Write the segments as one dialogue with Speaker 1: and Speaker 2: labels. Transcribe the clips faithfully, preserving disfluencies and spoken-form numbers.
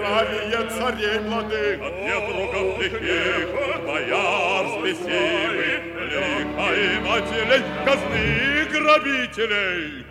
Speaker 1: здравия царей молодых,
Speaker 2: от ветруков лихих, бояр спесивых, лихаимателей, казны грабителей.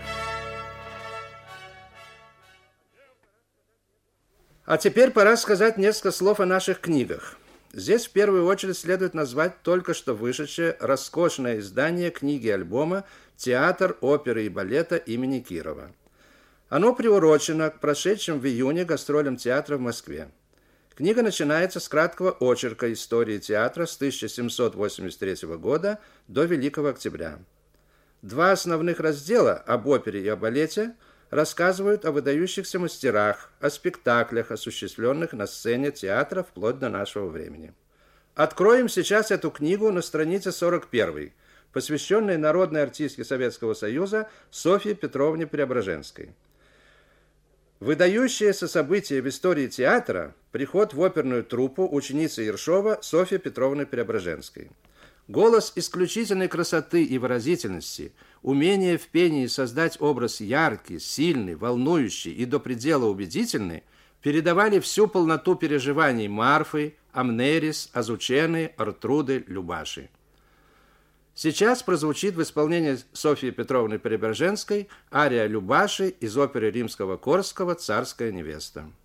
Speaker 3: А теперь пора сказать несколько слов о наших книгах. Здесь в первую очередь следует назвать только что вышедшее роскошное издание книги-альбома «Театр оперы и балета имени Кирова». Оно приурочено к прошедшим в июне гастролям театра в Москве. Книга начинается с краткого очерка истории театра с тысяча семьсот восемьдесят третьего года до Великого Октября. Два основных раздела об опере и о балете рассказывают о выдающихся мастерах, о спектаклях, осуществленных на сцене театра вплоть до нашего времени. Откроем сейчас эту книгу на странице сорок первой, посвященной народной артистке Советского Союза Софье Петровне Преображенской. Выдающееся событие в истории театра – приход в оперную труппу ученицы Ершова Софьи Петровны Преображенской. Голос исключительной красоты и выразительности, умение в пении создать образ яркий, сильный, волнующий и до предела убедительный передавали всю полноту переживаний Марфы, Амнерис, Азучены, Артруды, Любаши. Сейчас прозвучит в исполнении Софьи Петровны Преображенской ария Любаши из оперы римского Корского «Царская невеста».